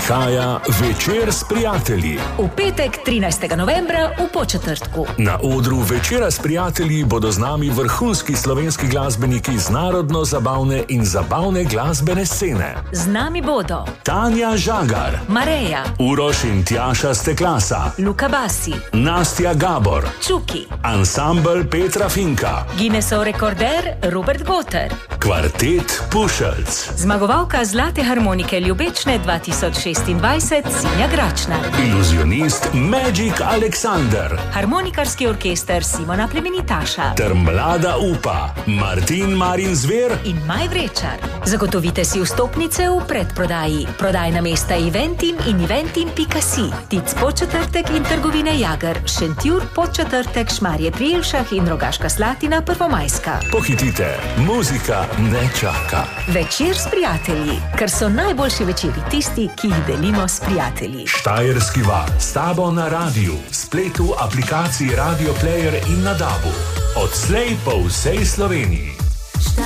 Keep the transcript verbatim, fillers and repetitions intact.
Prihaja Večer s prijatelji. V petek, trinajstega novembra v Podčetrtku. Na odru Večera s prijatelji bodo z nami vrhunski slovenski glasbeniki z narodno-zabavne in zabavne glasbene scene. Z nami bodo Tanja Žagar, Mareja, Uroš in Tjaša Steklasa, Luka Basi, Nastja Gabor, Čuki, ansambel Petra Finka, Guinnessov rekorder Robert Goter, kvartet Pušelc, zmagovalka Zlate harmonike Ljubečne dva tisoč šestindvajset Sinja Gračnar, iluzionist Magic Alexander, harmonikarski orkester Simona Plemenitaša ter mlada upa Martin Marin Zver in Maj Vrečar. Zagotovite si vstopnice v predprodaji. Prodajna mesta Eventim in eventim pika si, Tic Podčetrtek in trgovine Jager, Šentjur, Podčetrtek, Šmarje pri Jelšah in Rogaška Slatina, Prvomajska. Pohitite, muzika ne čaka. Večer s prijatelji, ker so najboljši večeri tisti, ki jih delimo s prijatelji. Štajerski val, s tabo na radiju, spletu, aplikaciji Radio Player in na dabu. Odslej po vsej Sloveniji.